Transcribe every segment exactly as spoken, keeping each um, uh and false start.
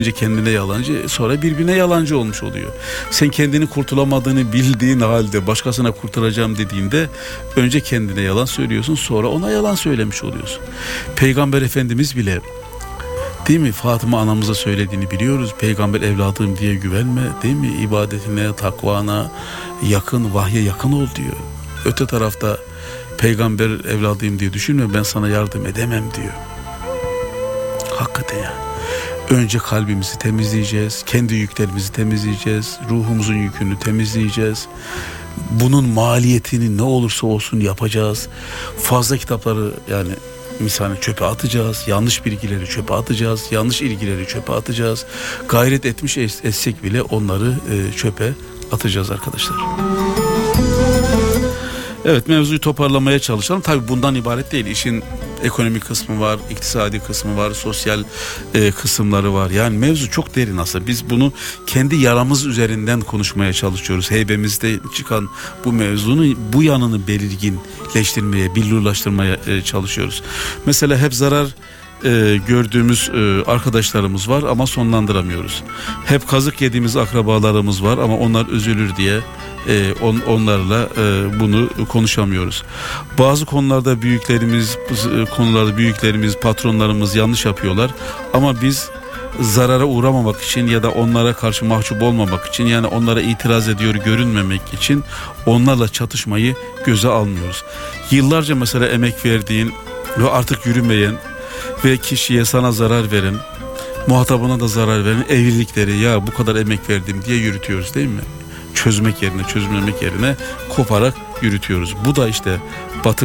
Önce kendine yalancı, sonra birbirine yalancı olmuş oluyor. Sen kendini kurtulamadığını bildiğin halde başkasına kurtaracağım dediğinde önce kendine yalan söylüyorsun, sonra ona yalan söylemiş oluyorsun. Peygamber Efendimiz bile, değil mi, Fatıma anamıza söylediğini biliyoruz. Peygamber evladım diye güvenme, değil mi, ibadetine, takvana yakın, vahye yakın ol diyor. Öte tarafta peygamber evladıyım diye düşünme, ben sana yardım edemem diyor. Hakikaten ya. Önce kalbimizi temizleyeceğiz, kendi yüklerimizi temizleyeceğiz, ruhumuzun yükünü temizleyeceğiz. Bunun maliyetini ne olursa olsun yapacağız. Fazla kitapları, yani misal çöpe atacağız, yanlış bilgileri çöpe atacağız, yanlış ilgileri çöpe atacağız. Gayret etmiş etsek bile onları e, çöpe atacağız arkadaşlar. Evet, mevzuyu toparlamaya çalışalım. Tabii bundan ibaret değil. İşin ekonomik kısmı var, iktisadi kısmı var, sosyal e, kısımları var. Yani mevzu çok derin aslında. Biz bunu kendi yaramız üzerinden konuşmaya çalışıyoruz. Heybemizde çıkan bu mevzunu, bu yanını belirginleştirmeye, billurlaştırmaya e, çalışıyoruz. Mesela hep zarar e, gördüğümüz e, arkadaşlarımız var ama sonlandıramıyoruz. Hep kazık yediğimiz akrabalarımız var ama onlar üzülür diye Ee, on, onlarla e, bunu konuşamıyoruz. Bazı konularda büyüklerimiz, konularda büyüklerimiz, patronlarımız yanlış yapıyorlar ama biz zarara uğramamak için ya da onlara karşı mahcup olmamak için, yani onlara itiraz ediyor görünmemek için onlarla çatışmayı göze almıyoruz. Yıllarca mesela emek verdiğin ve artık yürümeyen ve kişiye, sana zarar veren, muhatabına da zarar veren evlilikleri, ya bu kadar emek verdim diye yürütüyoruz, değil mi? Çözmek yerine, çözümlemek yerine koparak yürütüyoruz. Bu da işte batık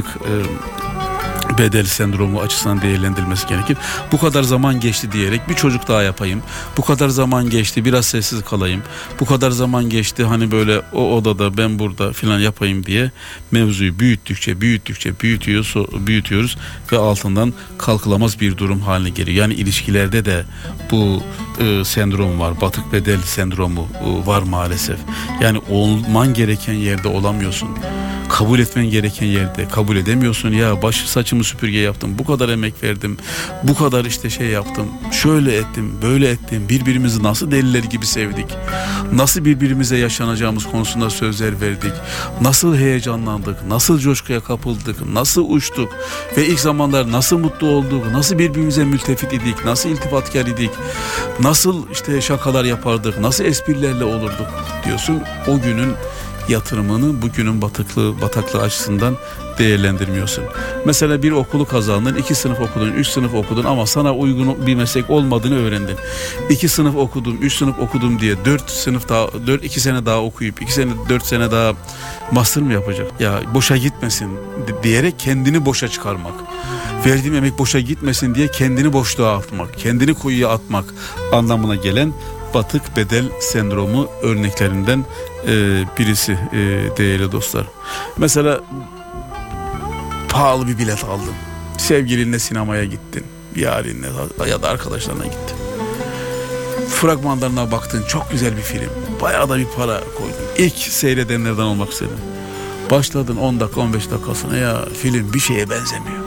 e, bedel sendromu açısından değerlendirilmesi gerekir. Bu kadar zaman geçti diyerek bir çocuk daha yapayım. Bu kadar zaman geçti, biraz sessiz kalayım. Bu kadar zaman geçti, hani böyle o odada ben burada filan yapayım diye mevzuyu büyüttükçe, büyüttükçe büyütüyor, büyütüyoruz ve altından kalkılamaz bir durum haline geliyor. Yani ilişkilerde de bu e, sendrom var. Batık bedel sendromu e, var maalesef. Yani olman gereken yerde olamıyorsun. Kabul etmen gereken yerde kabul edemiyorsun. Ya başı saçımı süpürge yaptım, bu kadar emek verdim, bu kadar işte şey yaptım, şöyle ettim, böyle ettim, birbirimizi nasıl deliler gibi sevdik, nasıl birbirimize yaşanacağımız konusunda sözler verdik, nasıl heyecanlandık, nasıl coşkuya kapıldık, nasıl uçtuk ve ilk zamanlar nasıl mutlu olduk, nasıl birbirimize mültefit idik, nasıl iltifatkar idik, nasıl işte şakalar yapardık, nasıl esprilerle olurduk diyorsun. O günün yatırımını bugünün batıklığı, bataklığı açısından değerlendirmiyorsun. Mesela bir okulu kazandın, iki sınıf okudun, üç sınıf okudun ama sana uygun bir meslek olmadığını öğrendin. İki sınıf okudum, üç sınıf okudum diye dört sınıf daha, dört iki sene daha okuyup iki sene, dört sene daha master mı yapacak? Ya boşa gitmesin diyerek kendini boşa çıkarmak. Verdiğim emek boşa gitmesin diye kendini boşluğa atmak, kendini kuyuya atmak anlamına gelen batık bedel sendromu örneklerinden e, birisi e, değerli dostlar. Mesela pahalı bir bilet aldın. Sevgilinle sinemaya gittin. Yarinle ya da arkadaşlarına gittin. Fragmanlarına baktın. Çok güzel bir film. Bayağı da bir para koydun. İlk seyredenlerden olmak istedin. Başladın on dakika on beş dakikasına, ya film bir şeye benzemiyor.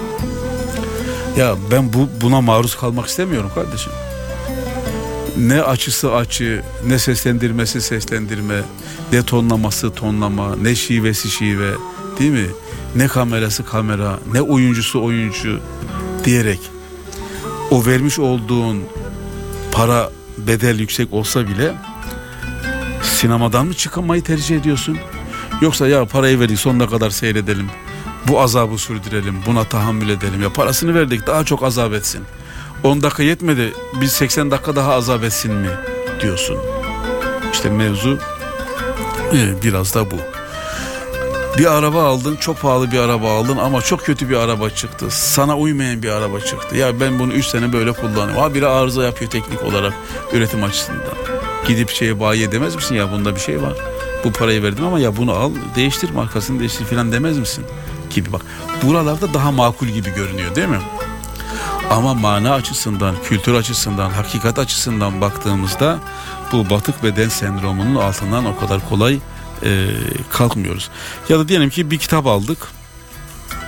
Ya ben bu buna maruz kalmak istemiyorum kardeşim. Ne açısı açı, ne seslendirmesi seslendirme, ne tonlaması tonlama, ne şivesi şive, değil mi? Ne kamerası kamera, ne oyuncusu oyuncu diyerek o vermiş olduğun para bedel yüksek olsa bile sinemadan mı çıkamayı tercih ediyorsun? Yoksa ya parayı verdik sonuna kadar seyredelim, bu azabı sürdürelim, buna tahammül edelim, ya parasını verdik daha çok azap etsin. on dakika yetmedi, biz seksen dakika daha azap etsin mi diyorsun. İşte mevzu biraz da bu. Bir araba aldın, çok pahalı bir araba aldın ama çok kötü bir araba çıktı. Sana uymayan bir araba çıktı. Ya ben bunu üç sene böyle kullanıyorum. Ha biri arıza yapıyor teknik olarak üretim açısından. Gidip şeye bayiye demez misin, ya bunda bir şey var. Bu parayı verdim ama ya bunu al, değiştir, markasını değiştir falan demez misin? Gibi bak. Buralarda daha makul gibi görünüyor, değil mi? Ama mana açısından, kültür açısından, hakikat açısından baktığımızda bu batık beden sendromunun altından o kadar kolay e, kalkmıyoruz. Ya da diyelim ki bir kitap aldık.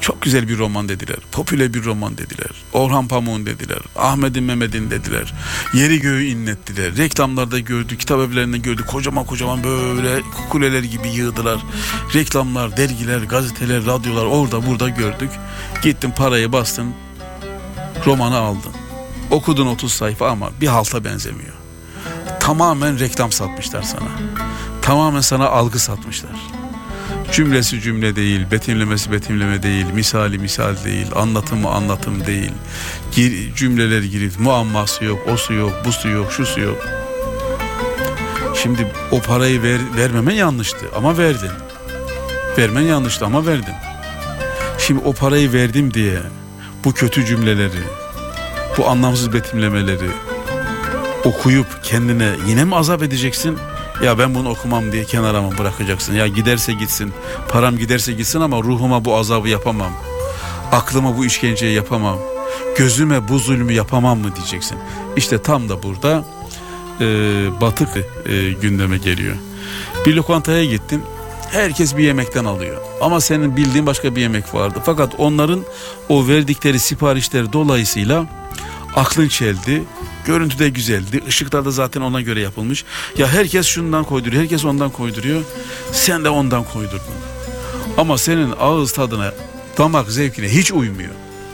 Çok güzel bir roman dediler. Popüler bir roman dediler. Orhan Pamuk'un dediler. Ahmet'in Mehmet'in dediler. Yeri göğü inlettiler. Reklamlarda gördük, kitap evlerinde gördük. Kocaman kocaman böyle kuleler gibi yığdılar. Reklamlar, dergiler, gazeteler, radyolar orada burada gördük. Gittin parayı bastın. Romanı aldın. Okudun otuz sayfa ama bir halta benzemiyor. Tamamen reklam satmışlar sana. Tamamen sana algı satmışlar. Cümlesi cümle değil, betimlemesi betimleme değil, misali misal değil, anlatımı anlatım değil. Gir, cümleler girip muamması yok, osu yok, busu yok, şusu yok. Şimdi o parayı ver, vermemen yanlıştı ama verdin. Vermen yanlıştı ama verdin. Şimdi o parayı verdim diye bu kötü cümleleri, bu anlamsız betimlemeleri okuyup kendine yine mi azap edeceksin? Ya ben bunu okumam diye kenara mı bırakacaksın? Ya giderse gitsin, param giderse gitsin ama ruhuma bu azabı yapamam. Aklıma bu işkenceyi yapamam. Gözüme bu zulmü yapamam mı diyeceksin. İşte tam da burada e, batık e, gündeme geliyor. Bir lokantaya gittin. Herkes bir yemekten alıyor. Ama senin bildiğin başka bir yemek vardı. Fakat onların o verdikleri siparişler dolayısıyla aklın çeldi. Görüntü de güzeldi. Işıklar da zaten ona göre yapılmış. Ya herkes şundan koyduruyor, herkes ondan koyduruyor. Sen de ondan koydurdun. Ama senin ağız tadına, damak zevkine hiç uymuyor.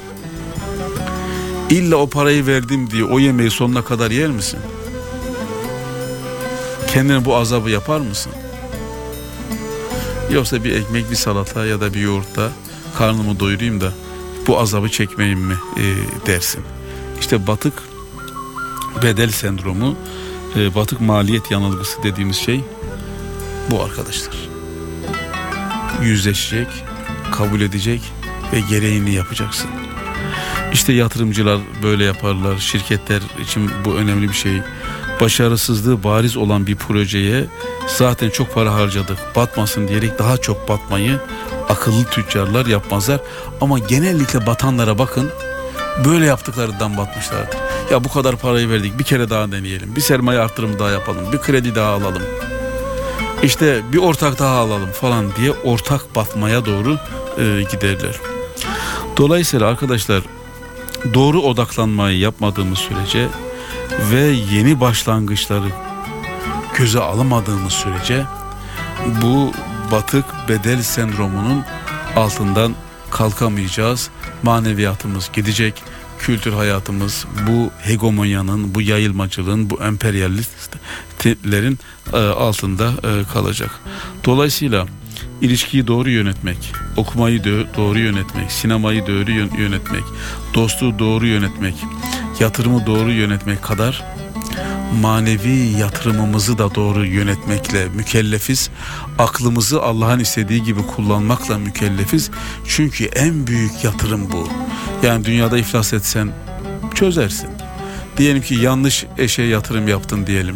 İlla o parayı verdim diye o yemeği sonuna kadar yer misin? Kendine bu azabı yapar mısın? Yoksa bir ekmek, bir salata ya da bir yoğurtla karnımı doyurayım da bu azabı çekmeyeyim mi e, dersin. İşte batık bedel sendromu, e, batık maliyet yanılgısı dediğimiz şey bu arkadaşlar. Yüzleşecek, kabul edecek ve gereğini yapacaksın. İşte yatırımcılar böyle yaparlar. Şirketler için bu önemli bir şey. Başarısızlığı bariz olan bir projeye zaten çok para harcadık, batmasın diyerek daha çok batmayı akıllı tüccarlar yapmazlar. Ama genellikle batanlara bakın, böyle yaptıklarından batmışlardır. Ya bu kadar parayı verdik, bir kere daha deneyelim, bir sermaye artırımı daha yapalım, bir kredi daha alalım, İşte bir ortak daha alalım falan diye ortak batmaya doğru e, giderler. Dolayısıyla arkadaşlar, doğru odaklanmayı yapmadığımız sürece ve yeni başlangıçları göze alamadığımız sürece bu batık bedel sendromunun altından kalkamayacağız. Maneviyatımız gidecek, kültür hayatımız bu hegemonyanın, bu yayılmacılığın, bu emperyalistlerin altında kalacak. Dolayısıyla ilişkiyi doğru yönetmek, okumayı doğru yönetmek, sinemayı doğru yönetmek, dostluğu doğru yönetmek, yatırımı doğru yönetmek kadar manevi yatırımımızı da doğru yönetmekle mükellefiz. Aklımızı Allah'ın istediği gibi kullanmakla mükellefiz. Çünkü en büyük yatırım bu. Yani dünyada iflas etsen çözersin. Diyelim ki yanlış eşe yatırım yaptın diyelim.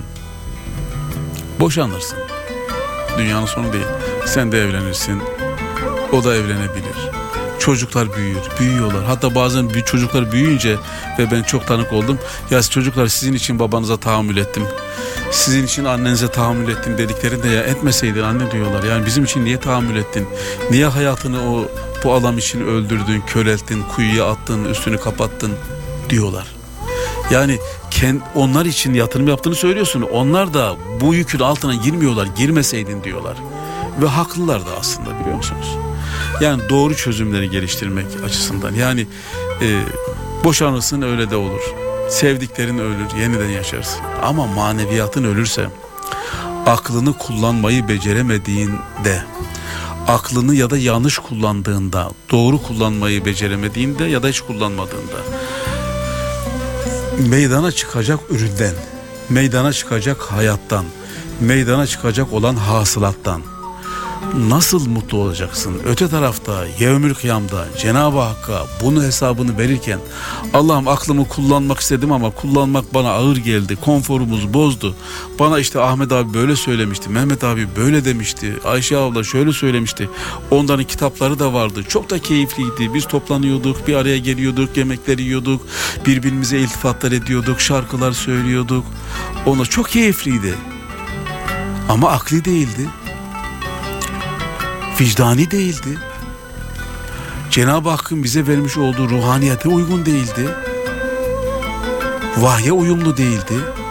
Boşanırsın. Dünyanın sonu değil. Sen de evlenirsin. O da evlenebilir. Çocuklar büyür, büyüyorlar. Hatta bazen bir çocuklar büyüyünce ve ben çok tanık oldum. Ya çocuklar, sizin için babanıza tahammül ettim, sizin için annenize tahammül ettim dediklerinde, ya etmeseydin anne diyorlar. Yani bizim için niye tahammül ettin? Niye hayatını o bu adam için öldürdün, körelttin, kuyuya attın, üstünü kapattın diyorlar. Yani kend, onlar için yatırım yaptığını söylüyorsun. Onlar da bu yükün altına girmiyorlar. Girmeseydin diyorlar. Ve haklılar da aslında, biliyor musunuz? Yani doğru çözümleri geliştirmek açısından. Yani e, boşanırsın, öyle de olur. Sevdiklerin ölür, yeniden yaşarsın. Ama maneviyatın ölürse, aklını kullanmayı beceremediğinde, aklını ya da yanlış kullandığında, doğru kullanmayı beceremediğinde ya da hiç kullanmadığında, meydana çıkacak üründen, meydana çıkacak hayattan, meydana çıkacak olan hasılattan nasıl mutlu olacaksın? Öte tarafta yevmül kıyamda Cenab-ı Hakk'a bunun hesabını verirken, Allah'ım aklımı kullanmak istedim ama kullanmak bana ağır geldi, konforumuz bozdu. Bana işte Ahmet abi böyle söylemişti, Mehmet abi böyle demişti, Ayşe abla şöyle söylemişti. Onların kitapları da vardı. Çok da keyifliydi. Biz toplanıyorduk, bir araya geliyorduk, yemekleri yiyorduk, birbirimize iltifatlar ediyorduk, şarkılar söylüyorduk. Ona çok keyifliydi. Ama akli değildi. Vicdani değildi. Cenab-ı Hakk'ın bize vermiş olduğu ruhaniyete uygun değildi. Vahye uyumlu değildi.